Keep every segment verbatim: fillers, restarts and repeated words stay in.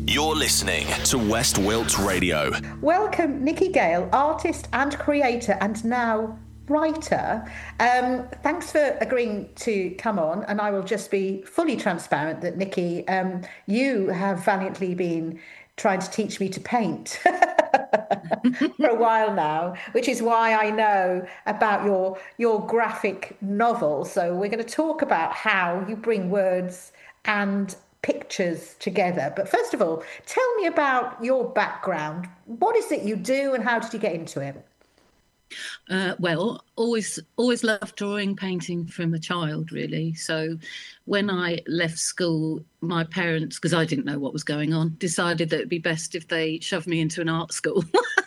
You're listening to West Wilts Radio. Welcome, Nikki Gale, artist and creator and now writer. Um, thanks for agreeing to come on, and I will just be fully transparent that, Nikki, um, you have valiantly been trying to teach me to paint for a while now, which is why I know about your your graphic novel. So we're going to talk about how you bring words and pictures together. But first of all, tell me about your background. What is it you do and how did you get into it? Uh, well, always always loved drawing, painting from a child, really. So when I left school, my parents, because I didn't know what was going on, decided that it'd be best if they shoved me into an art school.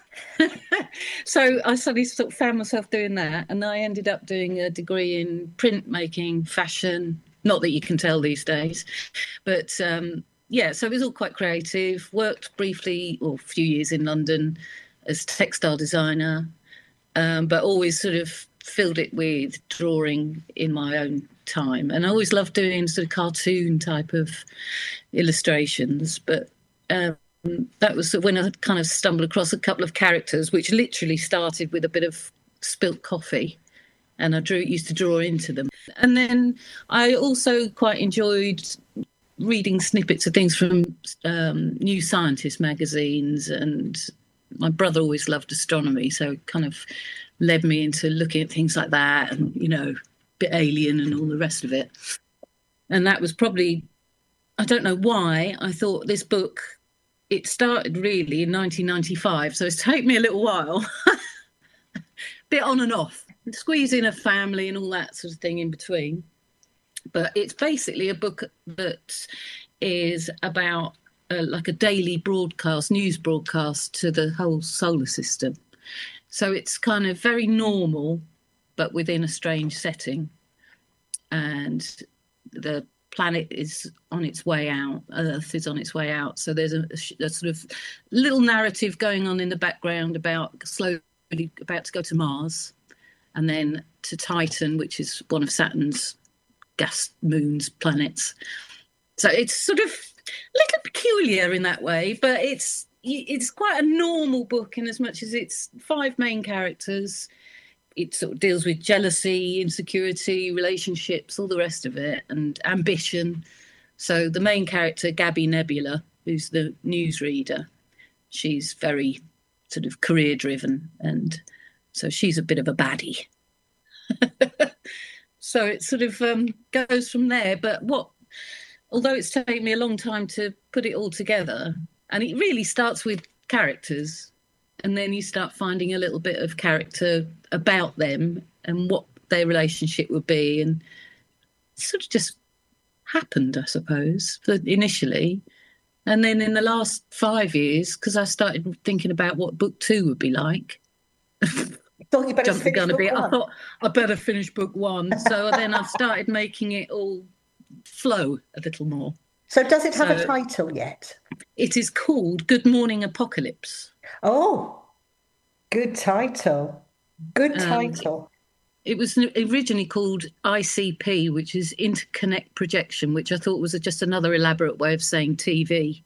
So I suddenly sort of found myself doing that, and I ended up doing a degree in printmaking, fashion. Not that you can tell these days, but um, yeah, so it was all quite creative. Worked briefly, or a few years in London as textile designer, um, but always sort of filled it with drawing in my own time. And I always loved doing sort of cartoon type of illustrations. But um, that was when I kind of stumbled across a couple of characters, which literally started with a bit of spilt coffee. And I drew, used to draw into them. And then I also quite enjoyed reading snippets of things from um, New Scientist magazines. And my brother always loved astronomy, so it kind of led me into looking at things like that and, you know, a bit alien and all the rest of it. And that was probably, I don't know why, I thought this book, it started really in nineteen ninety-five, so it's taken me a little while, bit on and off. Squeeze in a family and all that sort of thing in between. But it's basically a book that is about uh, like a daily broadcast, news broadcast to the whole solar system. So it's kind of very normal, but within a strange setting. And the planet is on its way out, Earth is on its way out. So there's a, a sort of little narrative going on in the background about slowly about to go to Mars. And then to Titan, which is one of Saturn's gas moons, planets. So it's sort of a little peculiar in that way, but it's it's quite a normal book in as much as it's five main characters. It sort of deals with jealousy, insecurity, relationships, all the rest of it, and ambition. So the main character, Gabby Nebula, who's the newsreader, she's very sort of career-driven, and so she's a bit of a baddie. So it sort of um, goes from there. But what, although it's taken me a long time to put it all together, and it really starts with characters, and then you start finding a little bit of character about them and what their relationship would be. And it sort of just happened, I suppose, initially. And then in the last five years, because I started thinking about what book two would be like, Thought you better jumped the gun a bit. one. I thought I better finish book one. So then I started making it all flow a little more. So does it have So a title yet? It is called Good Morning Apocalypse. Oh, good title. Good Um, title. It was originally called I C P, which is Interconnect Projection, which I thought was just another elaborate way of saying T V.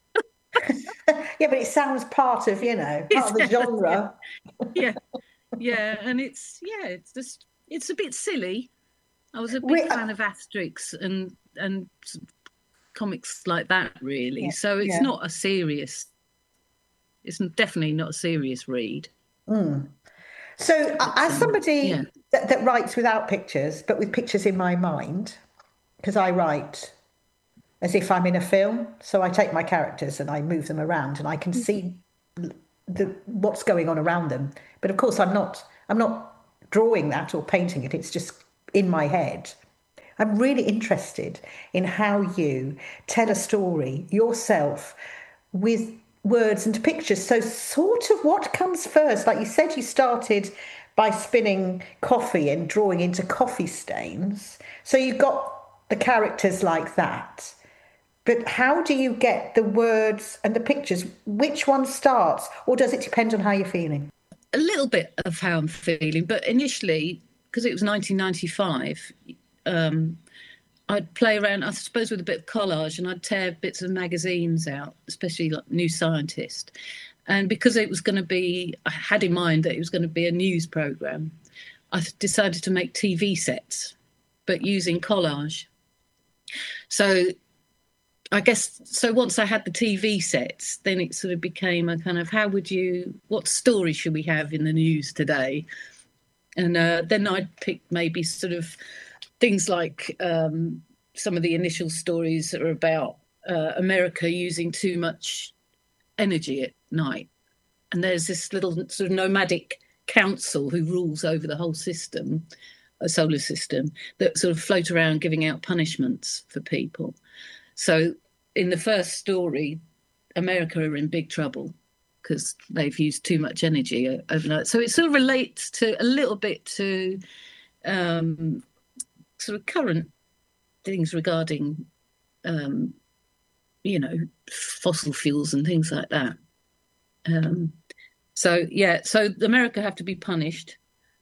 Yeah, but it sounds part of, you know, part of the genre. Yeah, yeah, and it's yeah, it's just it's a bit silly. I was a big We- fan of Asterix and and comics like that, really. Yeah, So it's yeah. not a serious. It's definitely not a serious read. Mm. So uh, as somebody yeah. that, that writes without pictures, but with pictures in my mind, because I write as if I'm in a film, so I take my characters and I move them around and I can see the what's going on around them. But of course, I'm not. I'm not drawing that or painting it. It's just in my head. I'm really interested in how you tell a story yourself with words and pictures. So sort of what comes first? Like you said, you started by spinning coffee and drawing into coffee stains. So you got the characters like that. But how do you get the words and the pictures? Which one starts? Or does it depend on how you're feeling? A little bit of how I'm feeling. But initially, because it was nineteen ninety-five, um, I'd play around, I suppose, with a bit of collage, and I'd tear bits of magazines out, especially like New Scientist. And because it was going to be, I had in mind that it was going to be a news programme, I decided to make T V sets, but using collage. So I guess, so once I had the T V sets, then it sort of became a kind of, how would you, what story should we have in the news today? And uh, then I'd pick maybe sort of things like um, some of the initial stories that are about uh, America using too much energy at night. And there's this little sort of nomadic council who rules over the whole system, a solar system, that sort of float around giving out punishments for people. So in the first story, America are in big trouble because they've used too much energy overnight. So it sort of relates to a little bit to um, sort of current things regarding, um, you know, fossil fuels and things like that. Um, so, yeah, so America have to be punished.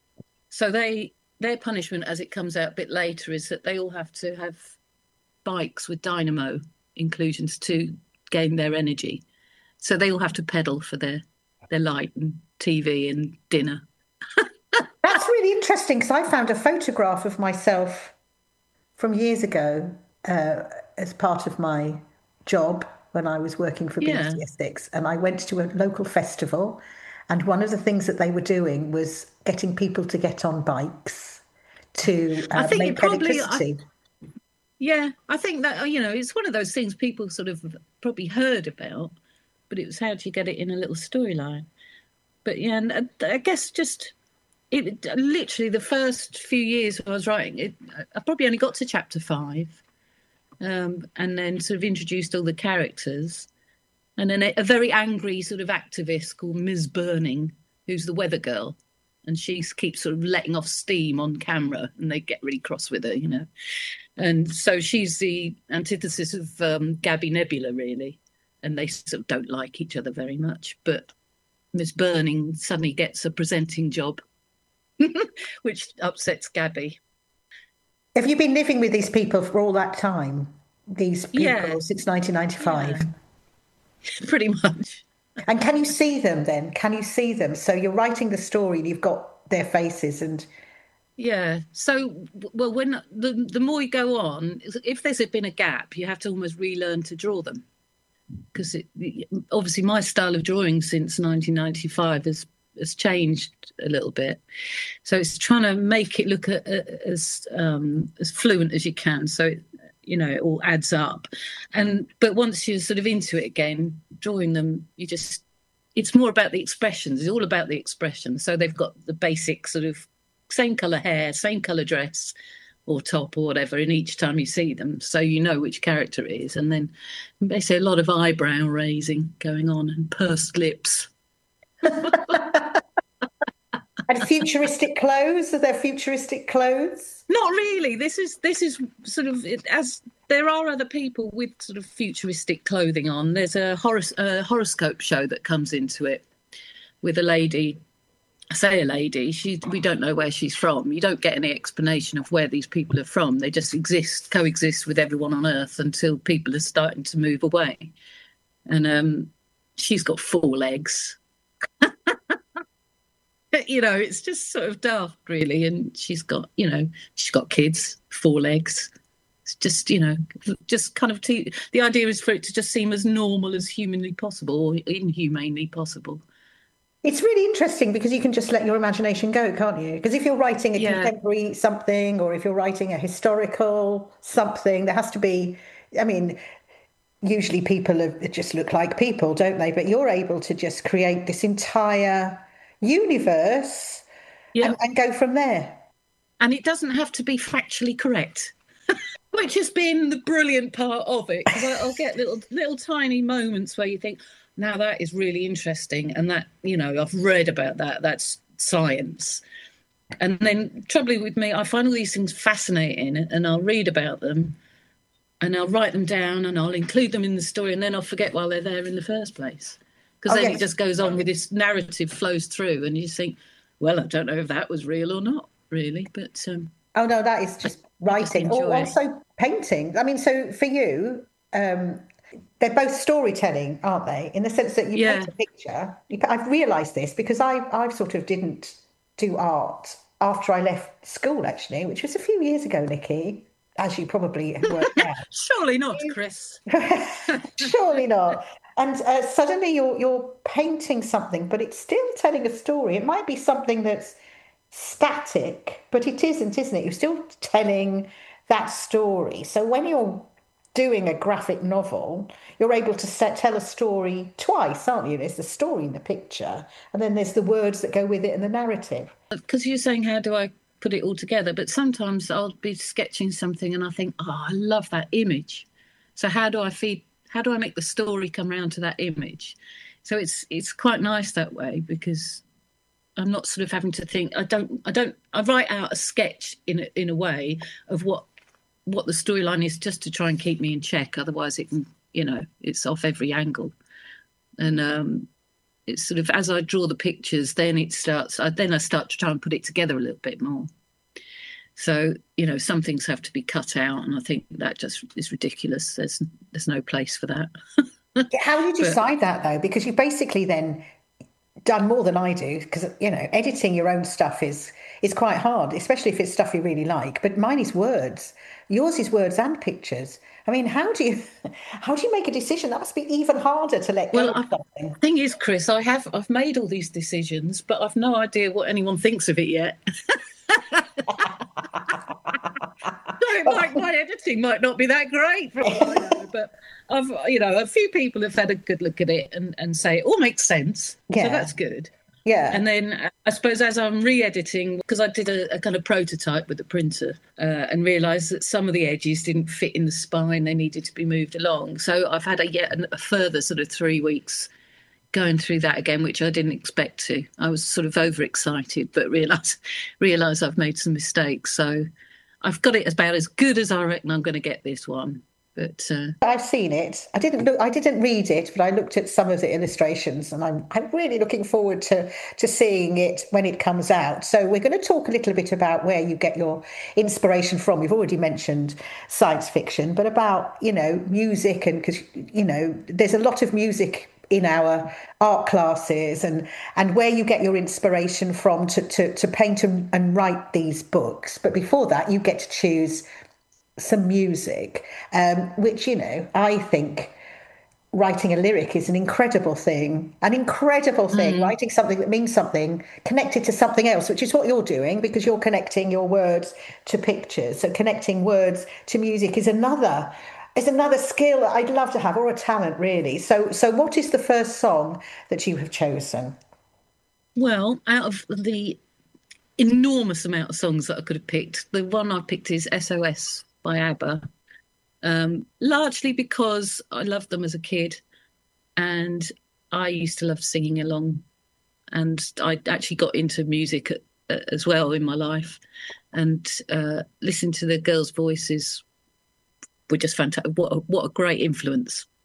So they their punishment, as it comes out a bit later, is that they all have to have bikes with dynamo inclusions to gain their energy. So they all have to pedal for their, their light and T V and dinner. That's really interesting, because I found a photograph of myself from years ago uh, as part of my job when I was working for Yeah. B B C Essex, and I went to a local festival, and one of the things that they were doing was getting people to get on bikes to uh, I think make it probably, electricity. I, yeah, I think that, you know, it's one of those things people sort of probably heard about, but it was how do you get it in a little storyline? But yeah, and I guess just it literally the first few years I was writing it, I probably only got to chapter five, um, and then sort of introduced all the characters, and then a, a very angry sort of activist called Miz Burning, who's the weather girl, and she keeps sort of letting off steam on camera, and they get really cross with her, you know. And so she's the antithesis of um, Gabby Nebula, really, and they sort of don't like each other very much. But Miss Burning suddenly gets a presenting job, which upsets Gabby. Have you been living with these people for all that time? These people Yeah. since nineteen ninety-five? Yeah. Pretty much. And can you see them then? Can you see them? So you're writing the story and you've got their faces and... Yeah. So, well, when the, the more you go on, if there's been a gap, you have to almost relearn to draw them. Because obviously my style of drawing since nineteen ninety-five has, has changed a little bit. So it's trying to make it look a, a, as um, as fluent as you can. So, it, you know, it all adds up. And but once you're sort of into it again, drawing them, you just, it's more about the expressions. It's all about the expressions. So they've got the basic sort of same colour hair, same colour dress or top or whatever in each time you see them, so you know which character it is. And then basically a lot of eyebrow raising going on and pursed lips. And futuristic clothes? Are there futuristic clothes? Not really. This is this is sort of, as there are other people with sort of futuristic clothing on. There's a, horos- a horoscope show that comes into it with a lady, I say a lady, she, we don't know where she's from. You don't get any explanation of where these people are from. They just exist, coexist with everyone on Earth until people are starting to move away. And um, she's got four legs. You know, it's just sort of daft, really. And she's got, you know, she's got kids, four legs. It's just, you know, just kind of, te- the idea is for it to just seem as normal as humanly possible or inhumanely possible. It's really interesting because you can just let your imagination go, can't you? Because if you're writing a Yeah. contemporary something, or if you're writing a historical something, there has to be, I mean, usually people are, just look like people, don't they? But you're able to just create this entire universe Yeah. and, and go from there. And it doesn't have to be factually correct, which has been the brilliant part of it. Because I'll get little, little tiny moments where you think, now that is really interesting. And that, you know, I've read about that. That's science. And then trouble with me, I find all these things fascinating and I'll read about them and I'll write them down and I'll include them in the story and then I'll forget while they're there in the first place. Because Oh, then yes. it just goes on with this narrative flows through and you think, well, I don't know if that was real or not, really. But um, Oh no, that is just writing, or also painting. I mean, so for you, um, they're both storytelling, aren't they? In the sense that you Yeah. paint a picture. You, I've realised this because I, I sort of didn't do art after I left school, actually, which was a few years ago, Nikki, as you probably have worked out. Surely not, Chris. Surely not. And uh, suddenly you're you're painting something, but it's still telling a story. It might be something that's static, but it isn't, isn't it? You're still telling that story. So when you're doing a graphic novel, you're able to set, tell a story twice, aren't you? There's the story in the picture, and then there's the words that go with it and the narrative. Because you're saying, how do I put it all together? But sometimes I'll be sketching something and I think, oh, I love that image. So how do I feed, how do I make the story come around to that image? So it's it's quite nice that way, because I'm not sort of having to think, I don't, I don't, I write out a sketch in a, in a way of what what the storyline is, just to try and keep me in check. Otherwise it can, you know, it's off every angle. And um, it's sort of, as I draw the pictures, then it starts, I, then I start to try and put it together a little bit more. So, you know, some things have to be cut out, and I think that just is ridiculous. There's there's no place for that. How did you decide that, though? Because you basically then done more than I do, because, you know, editing your own stuff is is quite hard, especially if it's stuff you really like. But mine is words. Yours is words and pictures. I mean, how do you how do you make a decision? That must be even harder to let go well, of something. The thing is, Chris, I have I've made all these decisions, but I've no idea what anyone thinks of it yet. So my, my editing might not be that great, for all I know, but I've, you know, a few people have had a good look at it and, and say it all makes sense. Yeah. So that's good. Yeah. And then I suppose as I'm re-editing, because I did a, a kind of prototype with the printer uh, and realised that some of the edges didn't fit in the spine, they needed to be moved along. So I've had a yet a further sort of three weeks going through that again, which I didn't expect to. I was sort of overexcited, but realise realise I've made some mistakes. So I've got it about as good as I reckon I'm going to get this one. But uh... I've seen it. I didn't look. I didn't read it, but I looked at some of the illustrations, and I'm I'm really looking forward to to seeing it when it comes out. So we're going to talk a little bit about where you get your inspiration from. We've already mentioned science fiction, but about, you know, music, and because, you know, there's a lot of music in our art classes, and and where you get your inspiration from to to, to paint and, and write these books. But before that, you get to choose some music, um, which, you know, I think writing a lyric is an incredible thing, an incredible thing, mm. writing something that means something, connected to something else, which is what you're doing, because you're connecting your words to pictures. So connecting words to music is another is another skill that I'd love to have, or a talent, really. So, so what is the first song that you have chosen? Well, out of the enormous amount of songs that I could have picked, the one I picked is S O S by ABBA, um, largely because I loved them as a kid, and I used to love singing along, and I actually got into music as well in my life, and uh, listening to the girls' voices were just fantastic. What a, what a great influence